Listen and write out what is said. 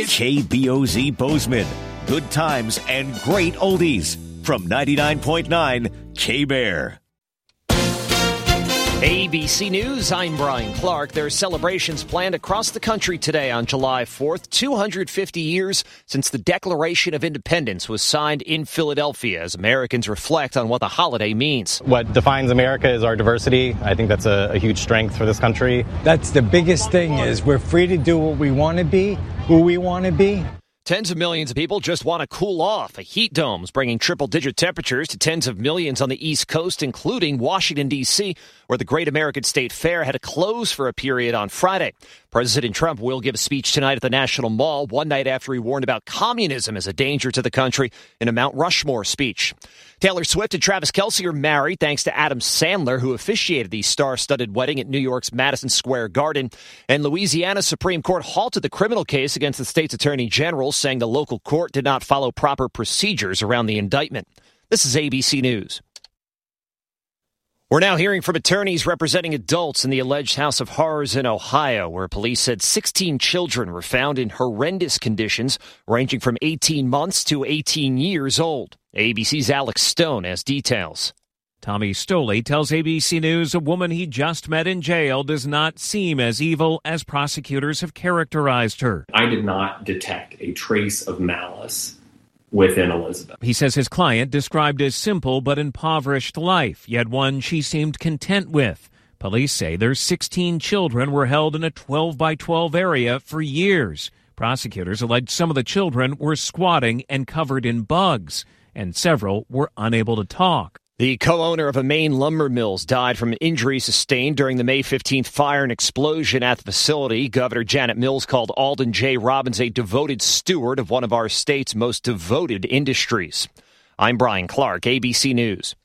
oldies. KBOZ Bozeman. Good times and great oldies. From 99.9 K-Bear. ABC News, I'm Brian Clark. There are celebrations planned across the country today on July 4th, 250 years since the Declaration of Independence was signed in Philadelphia, as Americans reflect on what the holiday means. What defines America is our diversity. I think that's a huge strength for this country. That's the biggest thing, is we're free to do what we want to be, who we want to be. Tens of millions of people just want to cool off. A heat dome's bringing triple-digit temperatures to tens of millions on the East Coast, including Washington, D.C., where the Great American State Fair had to close for a period on Friday. President Trump will give a speech tonight at the National Mall, one night after he warned about communism as a danger to the country in a Mount Rushmore speech. Taylor Swift and Travis Kelce are married thanks to Adam Sandler, who officiated the star-studded wedding at New York's Madison Square Garden. And Louisiana's Supreme Court halted the criminal case against the state's attorney general, saying the local court did not follow proper procedures around the indictment. This is ABC News. We're now hearing from attorneys representing adults in the alleged House of Horrors in Ohio, where police said 16 children were found in horrendous conditions, ranging from 18 months to 18 years old. ABC's Alex Stone has details. Tommy Stoley tells ABC News a woman he just met in jail does not seem as evil as prosecutors have characterized her. I did not detect a trace of malice within Elizabeth. He says his client described a simple but impoverished life, yet one she seemed content with. Police say their 16 children were held in a 12-by-12 area for years. Prosecutors allege some of the children were squatting and covered in bugs, and several were unable to talk. The co-owner of a Maine lumber mills died from injuries sustained during the May 15th fire and explosion at the facility. Governor Janet Mills called Alden J. Robbins a devoted steward of one of our state's most devoted industries. I'm Brian Clark, ABC News.